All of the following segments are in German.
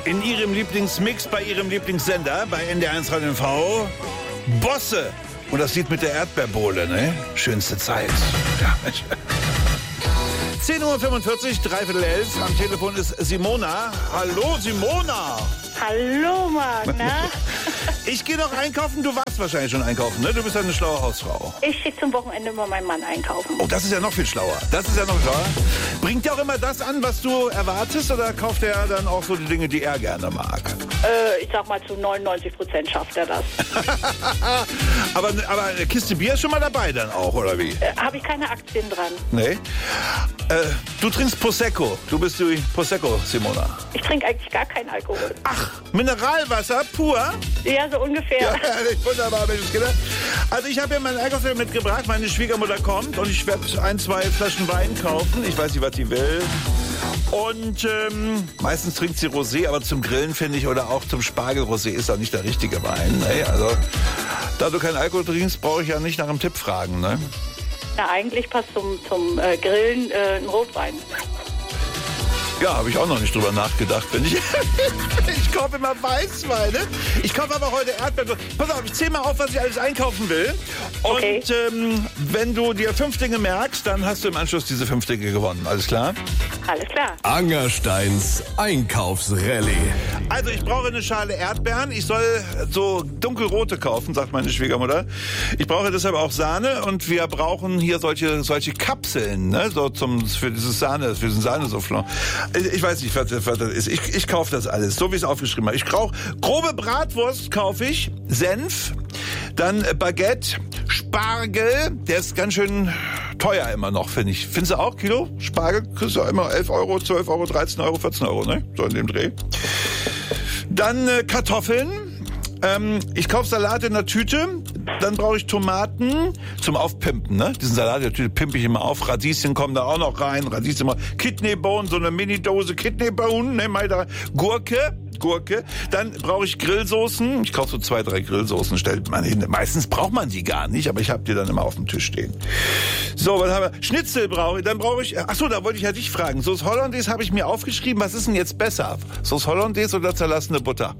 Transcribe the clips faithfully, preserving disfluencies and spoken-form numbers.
in ihrem Lieblingsmix bei ihrem Lieblingssender, bei N D R eins Radio N V. Bosse. Und das Lied mit der Erdbeerbohle, ne? Schönste Zeit. Ja, Mensch. zehn Uhr fünfundvierzig, dreiviertel elf. Am Telefon ist Simona. Hallo, Simona. Hallo, Marc, na? Ich gehe noch einkaufen. Du warst wahrscheinlich schon einkaufen, ne? Du bist ja eine schlaue Hausfrau. Ich schicke zum Wochenende mal meinen Mann einkaufen. Oh, das ist ja noch viel schlauer. Das ist ja noch schlauer. Bringt dir auch immer das an, was du erwartest, oder kauft er dann auch so die Dinge, die er gerne mag? Äh, ich sag mal, zu neunundneunzig Prozent schafft er das. aber, aber eine Kiste Bier ist schon mal dabei dann auch, oder wie? Äh, Habe ich keine Aktien dran. Nee. Äh, du trinkst Prosecco. Du bist die Prosecco, Simona. Ich trinke eigentlich gar keinen Alkohol. Ach, Mineralwasser pur? Ja, so ungefähr. Ja, wunderbar, Menschenskinder. Also ich habe hier meinen Einkaufszettel mitgebracht. Meine Schwiegermutter kommt und ich werde ein, zwei Flaschen Wein kaufen. Ich weiß nicht, was sie will. Und ähm, meistens trinkt sie Rosé, aber zum Grillen finde ich, oder auch zum Spargel-Rosé ist auch nicht der richtige Wein. Ne? Also, da du keinen Alkohol trinkst, brauche ich ja nicht nach einem Tipp fragen. Ne? Na, eigentlich passt zum, zum äh, Grillen äh, ein Rotwein. Ja, habe ich auch noch nicht drüber nachgedacht. Wenn ich, ich kaufe immer Weißweine. Ich kaufe aber heute Erdbeeren. Pass auf, ich zähle mal auf, was ich alles einkaufen will. Und okay. ähm, wenn du dir fünf Dinge merkst, dann hast du im Anschluss diese fünf Dinge gewonnen. Alles klar? Alles klar. Angersteins Einkaufsrallye. Also ich brauche eine Schale Erdbeeren. Ich soll so dunkelrote kaufen, sagt meine Schwiegermutter. Ich brauche deshalb auch Sahne und wir brauchen hier solche solche Kapseln, ne, so zum für dieses Sahne, für diesen Sahnesoufflon. Ich weiß nicht, was, was das ist. Ich, ich kaufe das alles, so wie es aufgeschrieben habe. Ich brauche grobe Bratwurst, kaufe ich, Senf, dann Baguette, Spargel, der ist ganz schön teuer immer noch, finde ich. Findest du auch, Kilo? Spargel kriegst du immer elf Euro, zwölf Euro, dreizehn Euro, vierzehn Euro, ne? So in dem Dreh. Dann äh, Kartoffeln. Ähm, ich kaufe Salat in der Tüte. Dann brauche ich Tomaten zum Aufpimpen, ne? Diesen Salat in der Tüte pimpe ich immer auf. Radieschen kommen da auch noch rein. Radieschen immer. Kidneybone, so eine Mini-Dose Kidneybone, ne? Mal da. Gurke. Gurke. Dann brauche ich Grillsoßen. Ich kaufe so zwei, drei Grillsoßen, stellt man hin. Meistens braucht man die gar nicht, aber ich habe die dann immer auf dem Tisch stehen. So, was haben wir? Schnitzel brauche ich. Dann brauche ich, ach so, da wollte ich ja dich fragen. Sauce Hollandaise habe ich mir aufgeschrieben. Was ist denn jetzt besser? Sauce Hollandaise oder zerlassene Butter?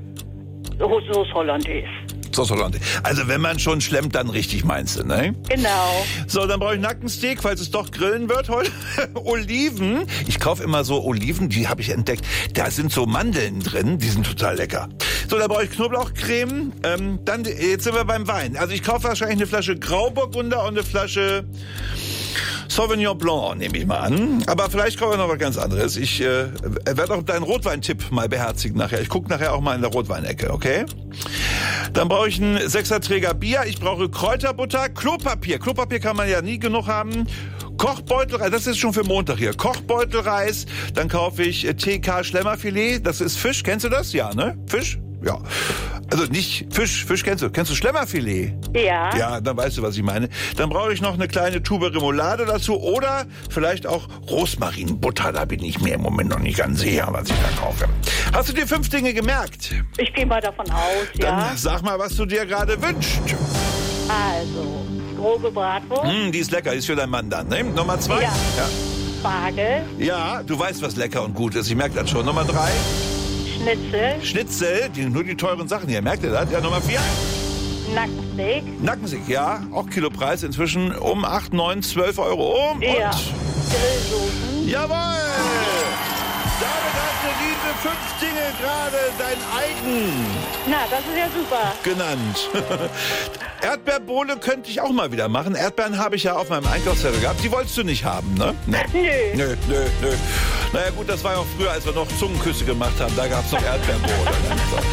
Sauce Hollandaise. Sauce Hollandaise. Also wenn man schon schlemmt, dann richtig, meinst du, ne? Genau. So, dann brauche ich Nackensteak, falls es doch grillen wird heute. Oliven. Ich kaufe immer so Oliven, die habe ich entdeckt. Da sind so Mandeln drin, die sind total lecker. So, dann brauche ich Knoblauchcreme. Ähm, dann, jetzt sind wir beim Wein. Also ich kaufe wahrscheinlich eine Flasche Grauburgunder und eine Flasche Sauvignon Blanc, nehme ich mal an. Aber vielleicht kaufe ich noch was ganz anderes. Ich äh, werde auch deinen Rotweintipp mal beherzigen nachher. Ich gucke nachher auch mal in der Rotweinecke, okay? Dann brauche ich einen Sechserträger Bier. Ich brauche Kräuterbutter, Klopapier. Klopapier kann man ja nie genug haben. Kochbeutelreis, das ist schon für Montag hier. Kochbeutelreis. Dann kaufe ich T K Schlemmerfilet. Das ist Fisch. Kennst du das? Ja, ne? Fisch? Ja. Also nicht Fisch. Fisch kennst du. Kennst du Schlemmerfilet? Ja. Ja, dann weißt du, was ich meine. Dann brauche ich noch eine kleine Tube Remoulade dazu oder vielleicht auch Rosmarinbutter. Da bin ich mir im Moment noch nicht ganz sicher, was ich da kaufe. Hast du dir fünf Dinge gemerkt? Ich gehe mal davon aus, Dann ja. sag mal, was du dir gerade wünschst. Also, grobe Bratwurst. Hm, die ist lecker, die ist für deinen Mann dann. Ne? Nummer zwei? Ja. Spargel. Ja, du weißt, was lecker und gut ist. Ich merke das schon. Nummer drei? Schnitzel. Schnitzel, die, nur die teuren Sachen hier. Merkt ihr das? Ja, Nummer vier? Nackensteak. Nackensteak, ja. Auch Kilopreis inzwischen um acht, neun, zwölf Euro um. Ja. Und Grillsoßen. jawohl! Damit hast du diese fünf Dinge gerade dein eigen Na, das ist ja super. genannt. Erdbeerbohle könnte ich auch mal wieder machen. Erdbeeren habe ich ja auf meinem Einkaufszettel gehabt. Die wolltest du nicht haben, ne? Nee. Nö. Nö, nö, nö. Naja gut, das war ja auch früher, als wir noch Zungenküsse gemacht haben. Da gab es noch Erdbeerbohle.